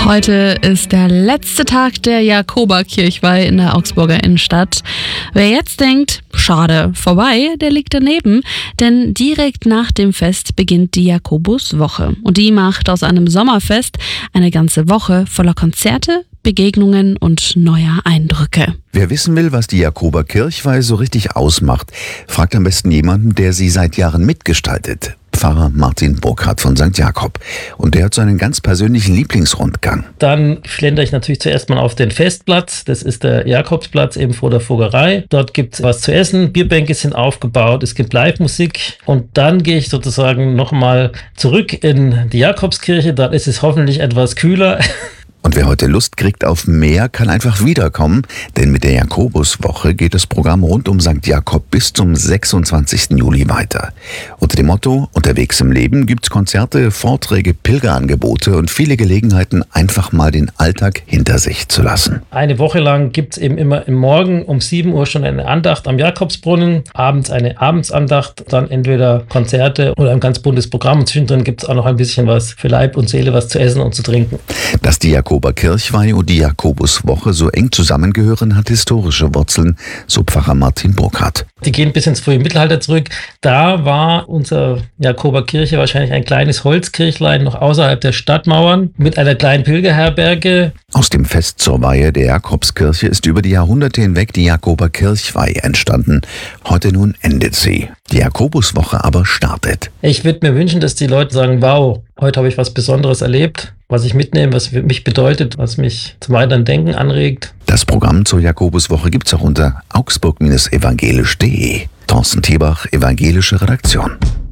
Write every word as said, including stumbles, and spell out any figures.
Heute ist der letzte Tag der Jakoberkirchweih in der Augsburger Innenstadt. Wer jetzt denkt, schade, vorbei, der liegt daneben, denn direkt nach dem Fest beginnt die Jakobuswoche. Und die macht aus einem Sommerfest eine ganze Woche voller Konzerte, Begegnungen und neuer Eindrücke. Wer wissen will, was die Jakoberkirchweih so richtig ausmacht, fragt am besten jemanden, der sie seit Jahren mitgestaltet. Pfarrer Martin Burkhardt von Sankt Jakob. Und der hat so einen ganz persönlichen Lieblingsrundgang. Dann schlendere ich natürlich zuerst mal auf den Festplatz. Das ist der Jakobsplatz eben vor der Vogerei. Dort gibt es was zu essen, Bierbänke sind aufgebaut, es gibt Live-Musik. Und dann gehe ich sozusagen nochmal zurück in die Jakobskirche. Dort ist es hoffentlich etwas kühler. Und wer heute Lust kriegt auf mehr, kann einfach wiederkommen, denn mit der Jakobuswoche geht das Programm rund um Sankt Jakob bis zum sechsundzwanzigsten Juli weiter. Unter dem Motto Unterwegs im Leben gibt's Konzerte, Vorträge, Pilgerangebote und viele Gelegenheiten, einfach mal den Alltag hinter sich zu lassen. Eine Woche lang gibt's eben immer im Morgen um sieben Uhr schon eine Andacht am Jakobsbrunnen, abends eine Abendsandacht, dann entweder Konzerte oder ein ganz buntes Programm. Und zwischendrin gibt's auch noch ein bisschen was für Leib und Seele, was zu essen und zu trinken. Dass die Jakoberkirchweih und die Jakobuswoche so eng zusammengehören, hat historische Wurzeln, so Pfarrer Martin Burkhardt. Die gehen bis ins frühe Mittelalter zurück. Da war unsere Jakoberkirche wahrscheinlich ein kleines Holzkirchlein noch außerhalb der Stadtmauern mit einer kleinen Pilgerherberge. Aus dem Fest zur Weihe der Jakobskirche ist über die Jahrhunderte hinweg die Jakoberkirchweih entstanden. Heute nun endet sie. Die Jakobuswoche aber startet. Ich würde mir wünschen, dass die Leute sagen, wow, heute habe ich was Besonderes erlebt, was ich mitnehme, was für mich bedeutet, was mich zum weiteren Denken anregt. Das Programm zur Jakobuswoche gibt's auch unter augsburg Bindestrich evangelisch punkt de. Thorsten Thiebach, Evangelische Redaktion.